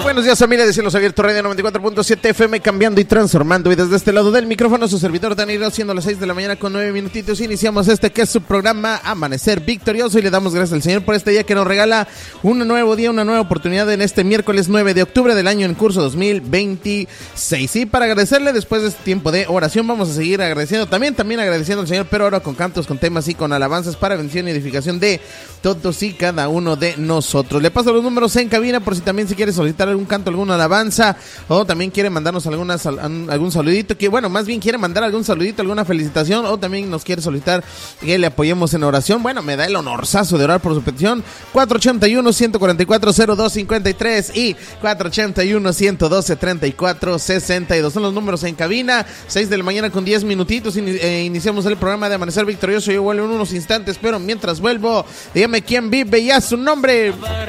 Buenos días, familia de Cielos Abiertos, Radio 94.7 FM, cambiando y transformando. Y desde este lado del micrófono, su servidor Danilo, siendo las 6 de la mañana con 9 minutitos, iniciamos este que es su programa Amanecer Victorioso. Y le damos gracias al Señor por este día que nos regala un nuevo día, una nueva oportunidad en este miércoles 9 de octubre del año en curso 2026. Y para agradecerle, después de este tiempo de oración, vamos a seguir agradeciendo, también agradeciendo al Señor, pero ahora con cantos, con temas y con alabanzas para bendición y edificación de todos y cada uno de nosotros. Le paso los números en cabina por si también se quiere solicitar algún canto, alguna alabanza, o también quiere mandarnos algún saludito, que bueno, más bien quiere mandar algún saludito, alguna felicitación, o también nos quiere solicitar que le apoyemos en oración. Bueno, me da el honorazo de orar por su petición. 481-144-0253 y 481-112-3462 son los números en cabina. 6 de la mañana con 10 minutitos. Iniciamos el programa de Amanecer Victorioso. Yo vuelvo en unos instantes, pero mientras vuelvo, dígame quién vive y a su nombre.